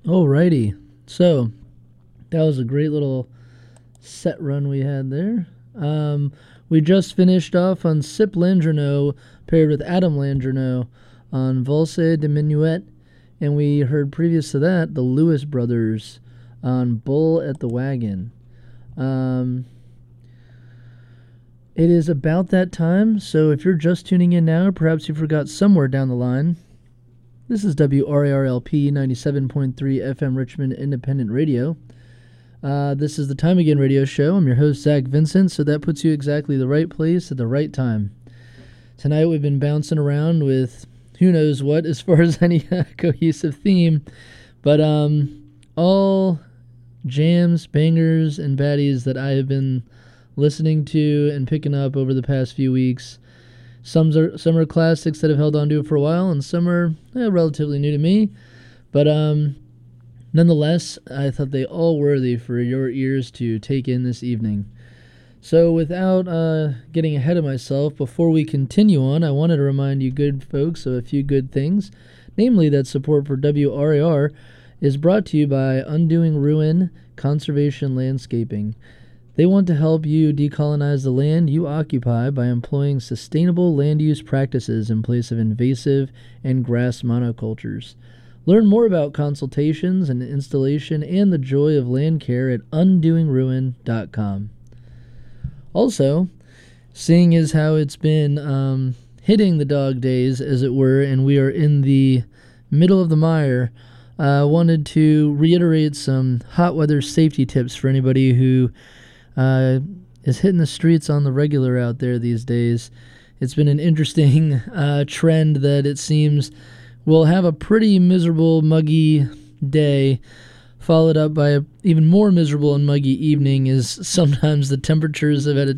Alrighty. So, that was a great little set run we had there. We just finished off on Sip Landreneau paired with Adam Landreneau on Valse de Minuet, and we heard previous to that the Lewis Brothers on Bull at the Wagon. It is about that time, so if you're just tuning in now, perhaps you forgot somewhere down the line. This is WRARLP 97.3 FM Richmond Independent Radio. This is the Time Again radio show. I'm your host, Zach Vincent, so that puts you exactly the right place at the right time. Tonight we've been bouncing around with who knows what as far as any cohesive theme, but all jams, bangers, and baddies that I have been listening to and picking up over the past few weeks. Some are classics that I've held on to for a while, and some are relatively new to me, but nonetheless, I thought they all worthy for your ears to take in this evening. So without getting ahead of myself, before we continue on, I wanted to remind you good folks of a few good things, namely that support for WRAR is brought to you by Undoing Ruin Conservation Landscaping. They want to help you decolonize the land you occupy by employing sustainable land use practices in place of invasive and grass monocultures. Learn more about consultations and installation and the joy of land care at undoingruin.com. Also, seeing as how it's been hitting the dog days, as it were, and we are in the middle of the mire, I wanted to reiterate some hot weather safety tips for anybody who is hitting the streets on the regular out there these days. It's been an interesting trend that it seems will have a pretty miserable, muggy day, followed up by an even more miserable and muggy evening, as sometimes the temperatures have had a